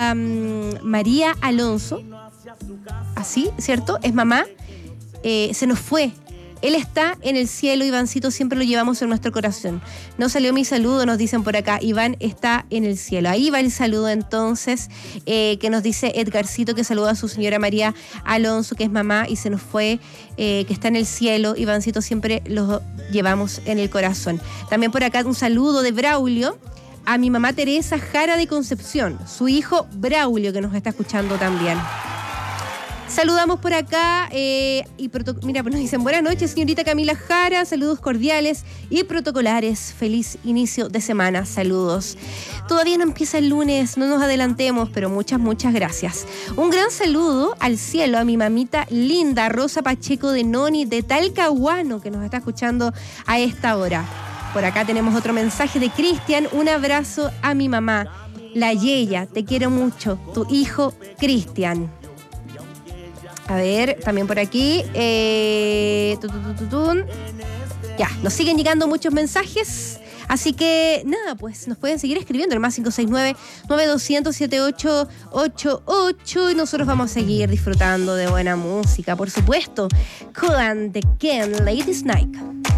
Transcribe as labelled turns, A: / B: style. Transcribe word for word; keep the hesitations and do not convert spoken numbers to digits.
A: um, María Alonso, así, ¿cierto? Es mamá, eh, se nos fue. Él está en el cielo, Ivancito, siempre lo llevamos en nuestro corazón. No salió mi saludo, nos dicen por acá. Iván está en el cielo. Ahí va el saludo entonces, eh, que nos dice Edgarcito, que saluda a su señora María Alonso, que es mamá y se nos fue, eh, que está en el cielo. Ivancito, siempre lo llevamos en el corazón. También por acá un saludo de Braulio a mi mamá Teresa Jara de Concepción, su hijo Braulio, que nos está escuchando también. Saludamos por acá, eh, y proto- mira, pues nos dicen buenas noches, señorita Camila Jara, saludos cordiales y protocolares, feliz inicio de semana, saludos. Todavía no empieza el lunes, no nos adelantemos, pero muchas, muchas gracias. Un gran saludo al cielo a mi mamita linda, Rosa Pacheco de Noni, de Talcahuano, que nos está escuchando a esta hora. Por acá tenemos otro mensaje de Cristian, un abrazo a mi mamá, la Yeya, te quiero mucho, tu hijo Cristian. A ver, también por aquí. Eh, tu, tu, tu, tu, tu. Ya, nos siguen llegando muchos mensajes. Así que, nada, pues nos pueden seguir escribiendo el más cinco seis nueve, nueve dos cero cero, siete ocho ocho ocho. Y nosotros vamos a seguir disfrutando de buena música, por supuesto. Kodan de Ken, Ladies Night.